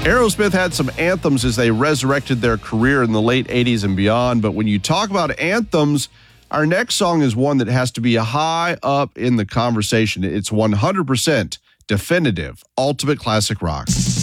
Aerosmith had some anthems as they resurrected their career in the late 80s and beyond. But when you talk about anthems, our next song is one that has to be high up in the conversation. It's 100% definitive, ultimate classic rock.